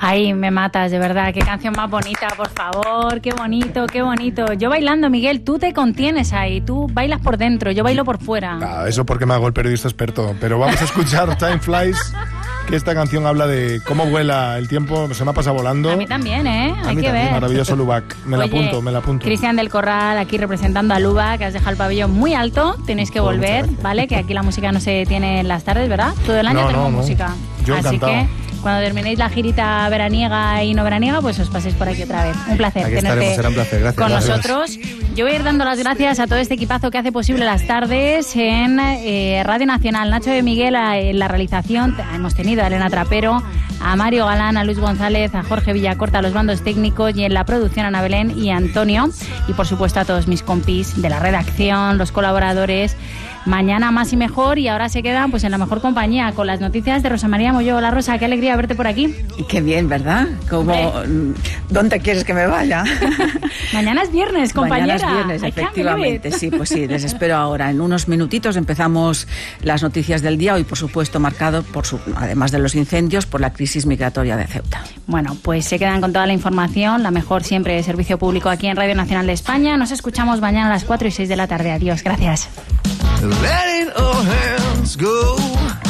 Ay, me matas, de verdad. Qué canción más bonita, por favor. Qué bonito, qué bonito. Yo bailando, Miguel, tú te contienes ahí. Tú bailas por dentro, yo bailo por fuera. Ah, eso porque me hago el periodista experto. Pero vamos a escuchar Time Flies, que esta canción habla de cómo vuela el tiempo. Se me ha pasado volando. A mí también, ¿eh? Hay que ver. Maravilloso Lubac. Me la apunto. Cristian del Corral, aquí representando a Lubac, que has dejado el pabellón muy alto. Tenéis que volver, ¿vale? Que aquí la música no se tiene en las tardes, ¿verdad? Todo el año tenemos música. Yo así encantado. Que cuando terminéis la girita veraniega y no veraniega, pues os paséis por aquí otra vez. Un placer aquí tenerte será un placer. Gracias, con nosotros. Yo voy a ir dando las gracias a todo este equipazo que hace posible las tardes en Radio Nacional. Nacho de Miguel en la realización. Hemos tenido a Elena Trapero, a Mario Galán, a Luis González, a Jorge Villacorta, a los bandos técnicos, y en la producción Ana Belén y Antonio. Y por supuesto a todos mis compis de la redacción, los colaboradores. Mañana más y mejor, y ahora se quedan pues en la mejor compañía con las noticias de Rosa María Molló. Hola Rosa, qué alegría verte por aquí. Qué bien, ¿verdad? ¿Dónde quieres que me vaya? Mañana es viernes, compañera. Mañana es viernes, efectivamente. Sí, pues sí, les espero ahora. En unos minutitos empezamos las noticias del día, hoy por supuesto marcado, además de los incendios, por la crisis migratoria de Ceuta. Bueno, pues se quedan con toda la información, la mejor siempre de servicio público aquí en Radio Nacional de España. Nos escuchamos mañana a las 4 y 6 de la tarde. Adiós, gracias. Letting our hands go.